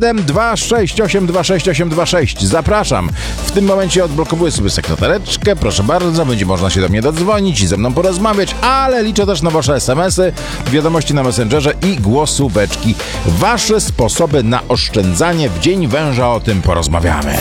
728262826. Zapraszam. W tym momencie odblokowuję sobie sekretareczkę. Proszę bardzo, będzie można się do mnie dodzwonić i ze mną porozmawiać, ale liczę też na wasze SMS-y, wiadomości na Messengerze i głosóweczki. Wasze sposoby na oszczędzanie w Dzień Węża, o tym porozmawiamy.